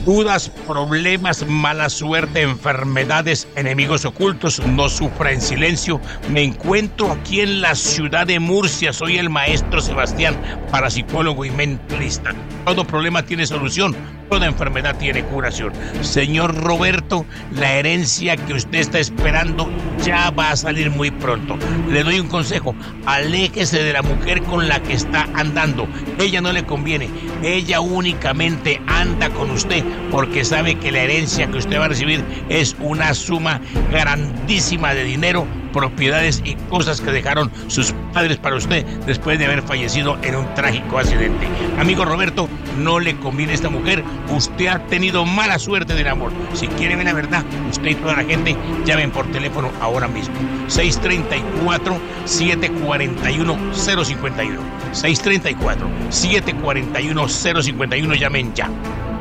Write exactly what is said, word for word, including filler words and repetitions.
Dudas, problemas, mala suerte, enfermedades, enemigos ocultos, no sufra en silencio. Me encuentro aquí en la ciudad de Murcia. Soy el maestro Sebastián, parapsicólogo y mentalista. Todo problema tiene solución, toda enfermedad tiene curación. Señor Roberto, la herencia que usted está esperando ya va a salir muy pronto. Le doy un consejo: aléjese de la mujer con la que está andando. Ella no le conviene. Ella únicamente anda con usted porque sabe que la herencia que usted va a recibir es una suma grandísima de dinero, propiedades y cosas que dejaron sus padres para usted después de haber fallecido en un trágico accidente. Amigo Roberto, no le conviene esta mujer. Usted ha tenido mala suerte del amor. Si quiere ver la verdad, usted y toda la gente llamen por teléfono ahora mismo. seis tres cuatro, siete cuatro uno, cero cinco uno. seis tres cuatro, siete cuatro uno, cero cinco uno. Llamen ya.